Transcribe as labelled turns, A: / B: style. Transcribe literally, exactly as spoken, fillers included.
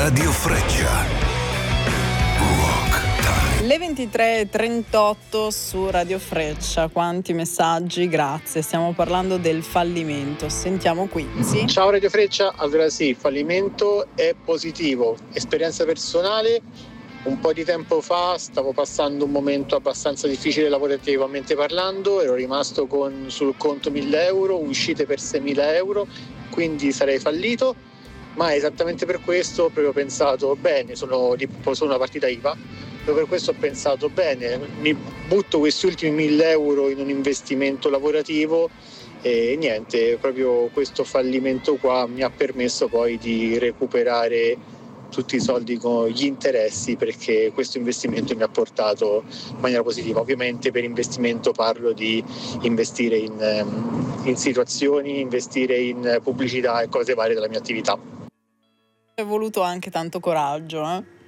A: Radio Freccia.
B: Le ventitré e trentotto su Radio Freccia. Quanti messaggi, grazie. Stiamo parlando del fallimento. Sentiamo Quincy.
C: Ciao Radio Freccia. Allora sì, il fallimento è positivo. Esperienza personale: un po' di tempo fa stavo passando un momento abbastanza difficile lavorativamente parlando, ero rimasto con sul conto mille euro, uscite per seimila euro, quindi sarei fallito, ma esattamente per questo ho proprio pensato bene, sono, di, sono una partita I V A, proprio per questo ho pensato bene, mi butto questi ultimi mille euro in un investimento lavorativo e niente, proprio questo fallimento qua mi ha permesso poi di recuperare tutti i soldi con gli interessi, perché questo investimento mi ha portato in maniera positiva. Ovviamente per investimento parlo di investire in, in situazioni, investire in pubblicità e cose varie della mia attività.
B: È voluto anche tanto coraggio, eh?